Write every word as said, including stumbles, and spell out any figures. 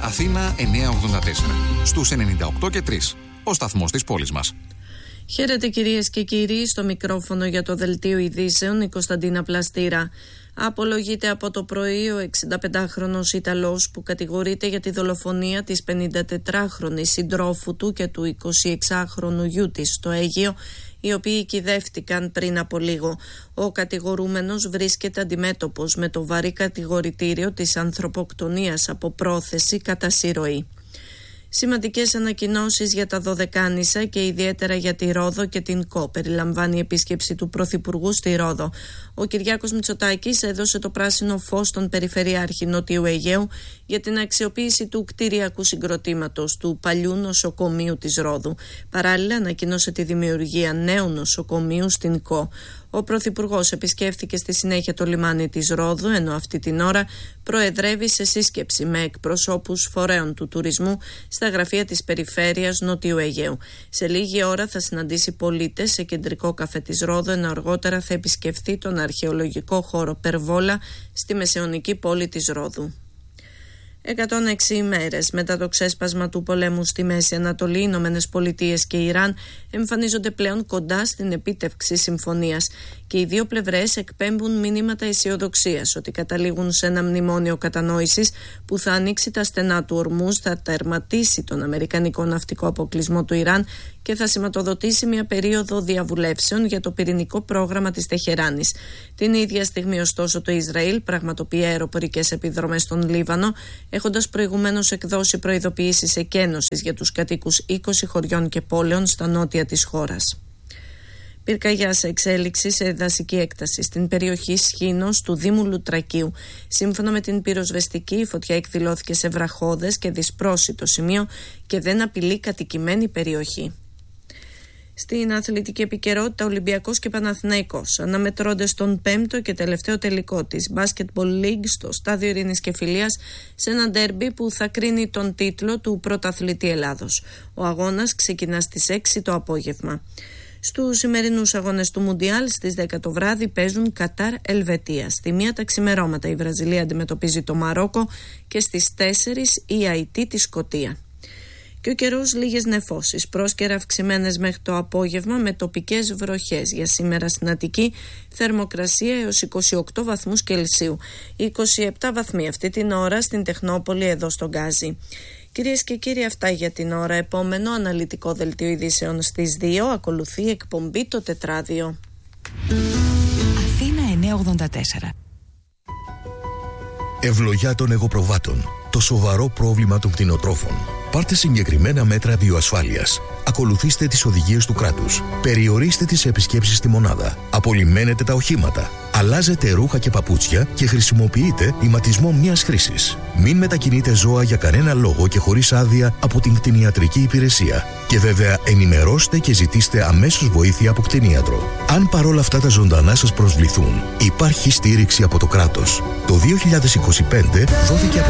Αθήνα εννιακόσια ογδόντα τέσσερα. Στους ενενήντα οκτώ και τρία. Ο σταθμός της πόλης μας. Χαίρετε κυρίες και κύριοι, στο μικρόφωνο για το Δελτίο Ειδήσεων η Κωνσταντίνα Πλαστήρα. Απολογείται από το πρωί ο εξηνταπεντάχρονος Ιταλός που κατηγορείται για τη δολοφονία της πενηντατετράχρονης συντρόφου του και του εικοσιεξάχρονου γιού της στο Αίγυο, οι οποίοι κυδεύτηκαν πριν από λίγο. Ο κατηγορούμενος βρίσκεται αντιμέτωπος με το βαρύ κατηγορητήριο της ανθρωποκτονίας από πρόθεση κατά συρροή. Σημαντικές ανακοινώσεις για τα Δωδεκάνησα και ιδιαίτερα για τη Ρόδο και την ΚΟ περιλαμβάνει η επίσκεψη του Πρωθυπουργού στη Ρόδο. Ο Κυριάκος Μητσοτάκης έδωσε το πράσινο φως στον Περιφερειάρχη Νοτιού Αιγαίου για την αξιοποίηση του κτηριακού συγκροτήματος του παλιού νοσοκομείου της Ρόδου. Παράλληλα, ανακοίνωσε τη δημιουργία νέου νοσοκομείου στην ΚΟ. Ο Πρωθυπουργός επισκέφθηκε στη συνέχεια το λιμάνι της Ρόδου, ενώ αυτή την ώρα προεδρεύει σε σύσκεψη με εκπροσώπους φορέων του τουρισμού στα γραφεία της Περιφέρειας Νοτιού Αιγαίου. Σε λίγη ώρα θα συναντήσει πολίτες σε κεντρικό καφέ της Ρόδου, ενώ αργότερα θα επισκεφθεί τον αρχαιολογικό χώρο Περβόλα στη μεσαιωνική πόλη της Ρόδου. εκατόν έξι ημέρες μετά το ξέσπασμα του πολέμου στη Μέση Ανατολή, οι Ηνωμένες Πολιτείες και Ιράν εμφανίζονται πλέον κοντά στην επίτευξη συμφωνίας και οι δύο πλευρές εκπέμπουν μηνύματα αισιοδοξίας ότι καταλήγουν σε ένα μνημόνιο κατανόησης που θα ανοίξει τα στενά του Ορμούζ, θα τερματίσει τον αμερικανικό ναυτικό αποκλεισμό του Ιράν και θα σηματοδοτήσει μια περίοδο διαβουλεύσεων για το πυρηνικό πρόγραμμα της Τεχεράνης. Την ίδια στιγμή, ωστόσο, το Ισραήλ πραγματοποιεί αεροπορικές επιδρομές στον Λίβανο, έχοντας προηγουμένως εκδώσει προειδοποιήσεις εκένωσης για τους κατοίκους είκοσι χωριών και πόλεων στα νότια της χώρας. Πυρκαγιά σε εξέλιξη σε δασική έκταση στην περιοχή Σχήνος του Δήμου Λουτρακίου. Σύμφωνα με την πυροσβεστική, η φωτιά εκδηλώθηκε σε βραχώδες και δυσπρόσιτο σημείο και δεν απειλεί κατοικημένη περιοχή. Στην αθλητική επικαιρότητα, Ολυμπιακός και Παναθηναϊκός αναμετρώνται στον πέμπτο και τελευταίο τελικό της Basketball League στο Στάδιο Ειρήνης και Φιλίας σε ένα ντέρμπι που θα κρίνει τον τίτλο του πρωταθλητή Ελλάδος. Ο αγώνας ξεκινά στις έξι το απόγευμα. Στους σημερινούς αγώνες του Μουντιάλ στις δέκα το βράδυ παίζουν Κατάρ Ελβετία. Στη μία τα ξημερώματα η Βραζιλία αντιμετωπίζει το Μαρόκο και στις τέσσερις η Αϊτή τη Σκωτία. Και ο καιρός, λίγες νεφώσεις, πρόσκαιρα αυξημένες μέχρι το απόγευμα με τοπικές βροχές. Για σήμερα στην Αττική θερμοκρασία έως είκοσι οκτώ βαθμούς Κελσίου. είκοσι επτά βαθμοί αυτή την ώρα στην Τεχνόπολη εδώ στον Γκάζι. Κυρίες και κύριοι, αυτά για την ώρα. Επόμενο αναλυτικό δελτίο ειδήσεων στις δύο. Ακολουθεί εκπομπή το Τετράδιο. Αθήνα εννιακόσια ογδόντα τέσσερα. Ευλογιά των εγωπροβάτων. Το σοβαρό πρόβλημα των κτηνοτρόφων. Πάρτε συγκεκριμένα μέτρα βιοασφάλειας. Ακολουθήστε τις οδηγίες του κράτους. Περιορίστε τις επισκέψεις στη μονάδα. Απολυμμένετε τα οχήματα. Αλλάζετε ρούχα και παπούτσια και χρησιμοποιείτε ηματισμό μιας χρήσης. Μην μετακινείτε ζώα για κανένα λόγο και χωρίς άδεια από την κτηνιατρική υπηρεσία. Και βέβαια ενημερώστε και ζητήστε αμέσως βοήθεια από κτηνίατρο. Αν παρόλα αυτά τα ζωντανά σας προσβληθούν, υπάρχει στήριξη από το κράτος. Το δύο χιλιάδες είκοσι πέντε δόθηκε από